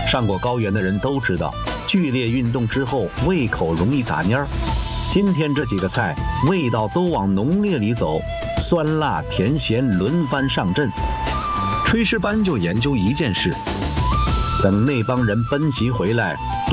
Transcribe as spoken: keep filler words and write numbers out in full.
上过高原的人都知道，剧烈运动之后胃口容易打蔫儿。今天这几个菜味道都往浓烈里走，酸辣甜咸轮番上阵。炊事班就研究一件事，等那帮人奔袭回来。